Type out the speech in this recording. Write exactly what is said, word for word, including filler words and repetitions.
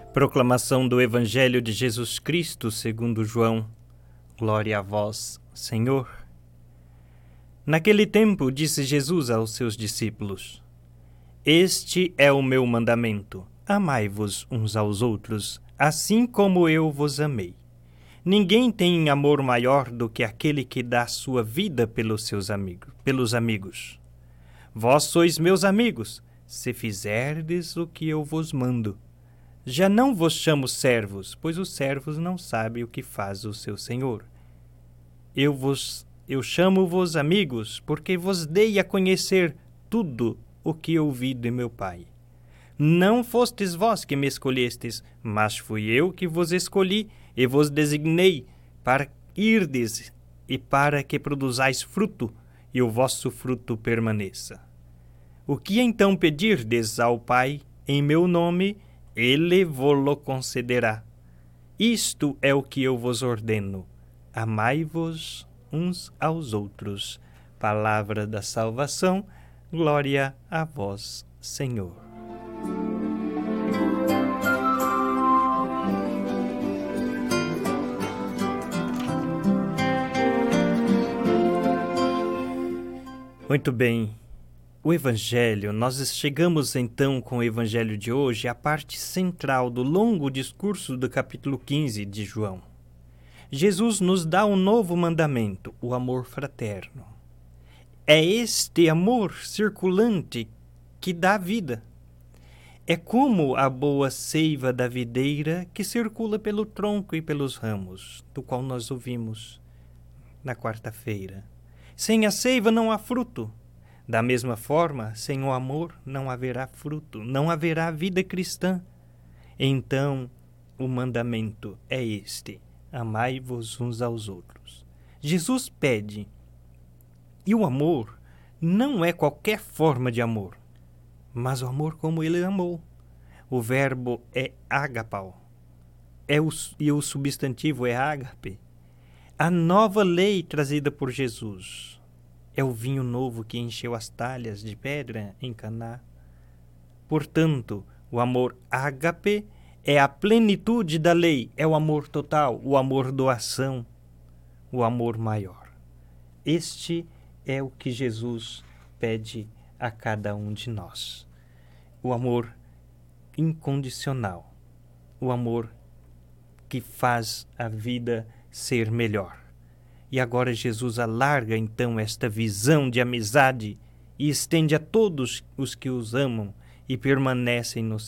Proclamação do Evangelho de Jesus Cristo segundo João. Glória a vós, Senhor. Naquele tempo disse Jesus aos seus discípulos: Este é o meu mandamento: amai-vos uns aos outros, assim como eu vos amei. Ninguém tem amor maior do que aquele que dá sua vida pelos seus amigos, pelos amigos. Vós sois meus amigos, se fizerdes o que eu vos mando. Já não vos chamo servos, pois os servos não sabem o que faz o seu senhor. Eu vos eu chamo-vos amigos, porque vos dei a conhecer tudo o que ouvi de meu Pai. Não fostes vós que me escolhestes, mas fui eu que vos escolhi e vos designei para irdes e para que produzais fruto, e o vosso fruto permaneça. O que então pedirdes ao Pai em meu nome, Ele vô-lo concederá. Isto é o que eu vos ordeno: amai-vos uns aos outros. Palavra da salvação, glória a vós, Senhor. Muito bem. O Evangelho, nós chegamos então com o Evangelho de hoje à parte central do longo discurso do capítulo quinze de João. Jesus nos dá um novo mandamento, o amor fraterno. É este amor circulante que dá vida. É como a boa seiva da videira que circula pelo tronco e pelos ramos, do qual nós ouvimos na quarta-feira. Sem a seiva não há fruto. Da mesma forma, sem o amor não haverá fruto, não haverá vida cristã. Então, o mandamento é este: amai-vos uns aos outros. Jesus pede, e o amor não é qualquer forma de amor, mas o amor como ele amou. O verbo é agapau, é o, e o substantivo é ágape. A nova lei trazida por Jesus é o vinho novo que encheu as talhas de pedra em Caná. Portanto, o amor ágape é a plenitude da lei, é o amor total, o amor doação, o amor maior. Este é o que Jesus pede a cada um de nós. O amor incondicional, o amor que faz a vida ser melhor. E agora Jesus alarga então esta visão de amizade e estende a todos os que os amam e permanecem no